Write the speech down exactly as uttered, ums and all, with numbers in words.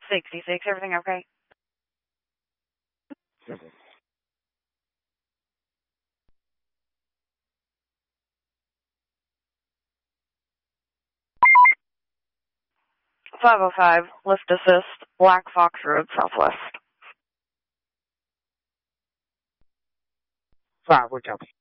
sixty-six, everything okay? Mm-hmm. five oh five, lift assist, Black Fox Road, Southwest. Five, we're jumping.